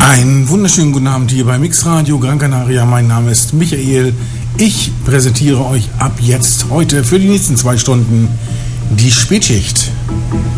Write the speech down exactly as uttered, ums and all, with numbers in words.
Einen wunderschönen guten Abend hier bei Mixradio Gran Canaria. Mein Name ist Michael. Ich präsentiere euch ab jetzt heute für die nächsten zwei Stunden die Spätschicht.